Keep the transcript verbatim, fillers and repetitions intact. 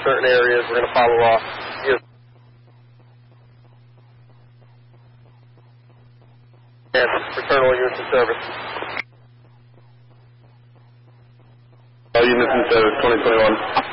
certain areas. We're going to follow off. And return all units in service. All units in service, twenty twenty-one.